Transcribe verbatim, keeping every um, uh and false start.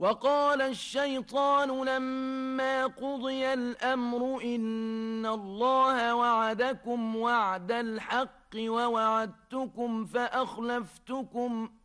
وقال الشيطان لما قضي الأمر إن الله وعدكم وعد الحق ووعدتكم فأخلفتكم